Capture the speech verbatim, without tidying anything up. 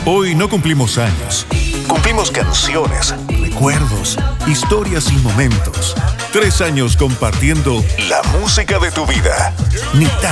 Hoy no cumplimos años. Cumplimos canciones, recuerdos, historias y momentos. Tres años compartiendo la música de tu vida. Ni tan